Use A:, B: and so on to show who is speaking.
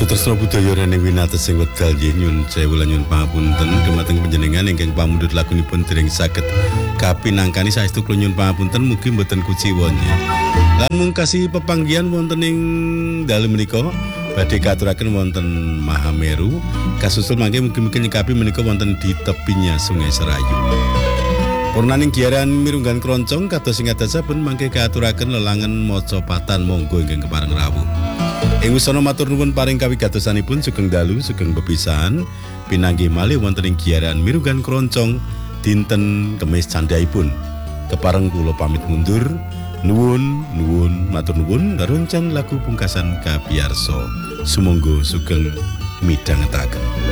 A: Sutresna budaya rening winates sing wedal nggih nyun sewu lan nyun pangapunten dumateng panjenengan ingkang pamundhut lagunipun dereng saged kapinangkani saestu kula nyun pangapunten mugi mboten kuciwa nggih. Lan mungkasi pepanggihan wonten ing dalem menika badhe katuraken wonten Mahameru kasusul mangke mugi-mugi nyekapi menika wonten di tepinya Sungai Serayu. Purnaning giaran mirunggan kroncong kados sing saben mangke katuraken lelangan maca patan monggo ingkang kepareng rawuh. Ing wisana matur nuwun paring kawigatosanipun sugeng dalu sugeng pepisahan pinanggih malih wonten ing giaran mirunggan kroncong dinten Kemis candhaipun. Kepareng kula pamit mundur. Nuwun matur nuwun rencang lagu pungkasan kapiyarsa. Sumangga sugeng midhangetaken.